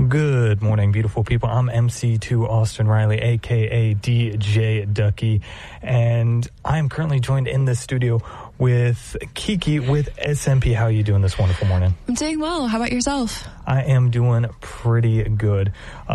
Good morning, beautiful people. I'm MC2 Austin Riley, a.k.a. DJ Ducky, and I'm currently joined in the studio with Kiki with SMP. How are you doing this wonderful morning? I'm doing well. How about yourself? I am doing pretty good.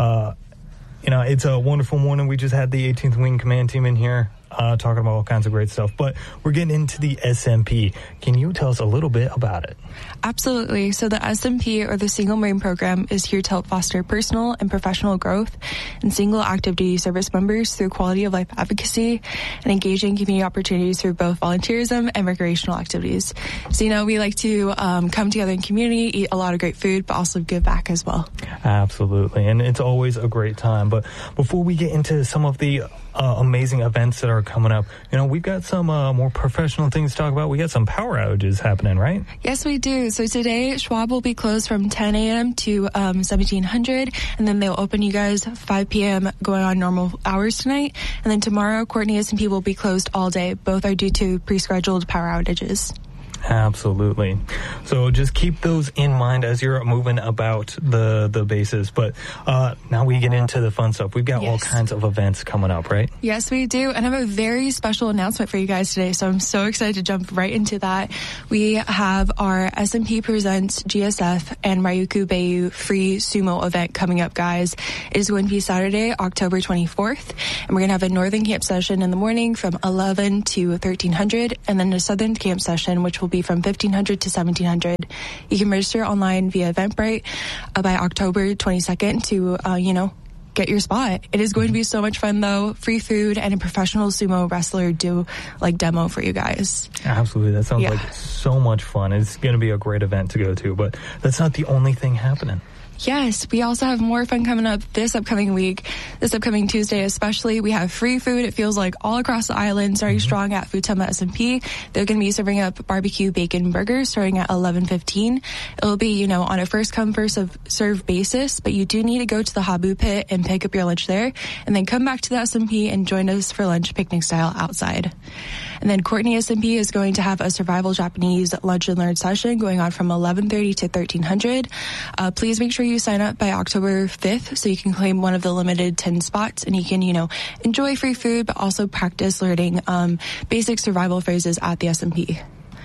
It's a wonderful morning. We just had the 18th Wing Command Team in here talking about all kinds of great stuff, but we're getting into the SMP. Can you tell us a little bit about it? Absolutely. So the SMP, or the Single Marine Program, is here to help foster personal and professional growth in single active duty service members through quality of life advocacy and engaging community opportunities through both volunteerism and recreational activities. So, we like to come together in community, eat a lot of great food, but also give back as well. Absolutely. And it's always a great time. But before we get into some of the amazing events that are coming up, we've got some more professional things to talk about. We got some power outages happening, right? Yes, we do. So today, Schwab will be closed from 10 a.m. to 1700, and then they'll open you guys 5 p.m. going on normal hours tonight. And then tomorrow, Courtney SMP will be closed all day. Both are due to pre-scheduled power outages. Absolutely. So just keep those in mind as you're moving about the bases. But now we get into the fun stuff. We've got all kinds of events coming up, right? Yes, we do. And I have a very special announcement for you guys today. So I'm so excited to jump right into that. We have our SMP Presents GSF and Ryukyu Bayu free sumo event coming up, guys. It is going to be Saturday, October 24th. And we're going to have a northern camp session in the morning from 11 to 1300, and then a southern camp session, which will be from 1500 to 1700. You can register online via Eventbrite by October 22nd to, get your spot. It is going to be so much fun, though. Free food and a professional sumo wrestler demo for you guys. Absolutely. That sounds like so much fun. It's going to be a great event to go to, but that's not the only thing happening. Yes, we also have more fun coming up this upcoming week. This upcoming Tuesday especially, we have free food, it feels like, all across the island, starting strong at Futama SMP. They're going to be serving up barbecue bacon burgers starting at 11:15. It'll be, on a first-come, first-served basis, but you do need to go to the Habu Pit and pick up your lunch there, and then come back to the SMP and join us for lunch picnic style outside. And then Courtney SMP is going to have a survival Japanese lunch and learn session going on from 11:30 to 1300. Please make sure you sign up by October 5th so you can claim one of the limited 10 spots, and you can, enjoy free food, but also practice learning basic survival phrases at the SMP.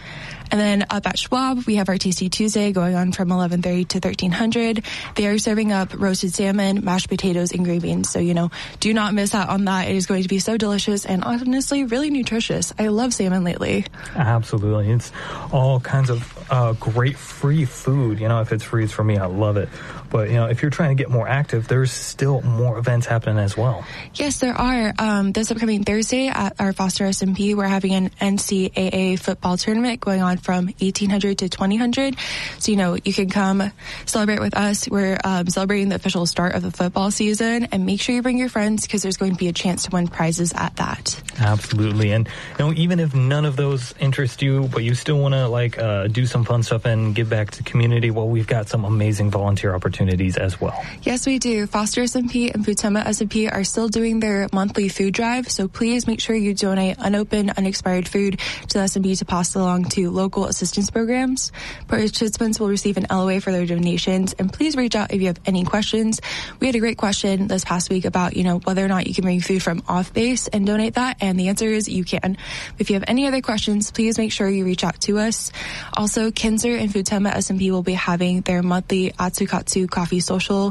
And then up at Schwab, we have our TC Tuesday going on from 11:30 to 1300. They are serving up roasted salmon, mashed potatoes, and green beans. So, do not miss out on that. It is going to be so delicious and honestly really nutritious. I love salmon lately. Absolutely. It's all kinds of great free food. If it's free, it's for me. I love it. But, if you're trying to get more active, there's still more events happening as well. Yes, there are. This upcoming Thursday at our Foster SMP, we're having an NCAA football tournament going on from 1800 to 2000. So, you can come celebrate with us. We're celebrating the official start of the football season, and make sure you bring your friends because there's going to be a chance to win prizes at that. Absolutely. And, even if none of those interest you, but you still want to do some fun stuff and give back to the community, well, we've got some amazing volunteer opportunities as well. Yes, we do. Foster SMP and Futama SMP are still doing their monthly food drive, so please make sure you donate unopened, unexpired food to the SMP to pass along to local assistance programs. Participants will receive an LOA for their donations, and please reach out if you have any questions. We had a great question this past week about, whether or not you can bring food from off base and donate that, and the answer is you can. If you have any other questions, please make sure you reach out to us. Also, Kinzer and Futama SMP will be having their monthly Atsukatsu Coffee Social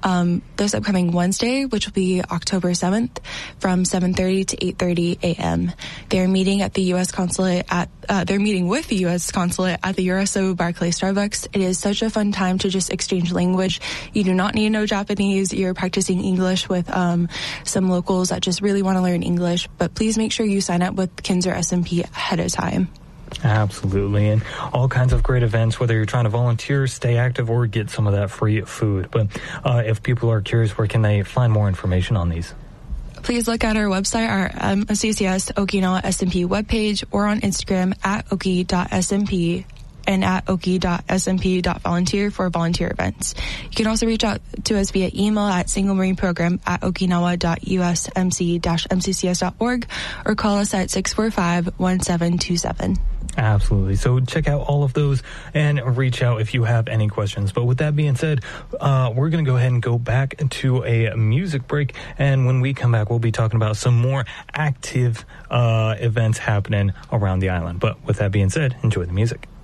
this upcoming Wednesday, which will be October 7th from 7:30 to 8:30 a.m. They're meeting at the U.S. Consulate they're meeting with the U.S. Consulate at the Uraso Barclay Starbucks. It is such a fun time to just exchange language. You do not need to know Japanese. You're practicing English with some locals that just really want to learn English, but please make sure you sign up with Kinzer SMP ahead of time. Absolutely. And all kinds of great events, whether you're trying to volunteer, stay active, or get some of that free food. But if people are curious, where can they find more information on these? Please look at our website, our CCS Okinawa SMP webpage, or on Instagram at oki.smp and at oki.smp.volunteer for volunteer events. You can also reach out to us via email at singlemarineprogram@okinawa.usmc-mccs.org or call us at 645-1727. Absolutely. So check out all of those and reach out if you have any questions. But with that being said, we're going to go ahead and go back to a music break. And when we come back, we'll be talking about some more active events happening around the island. But with that being said, enjoy the music.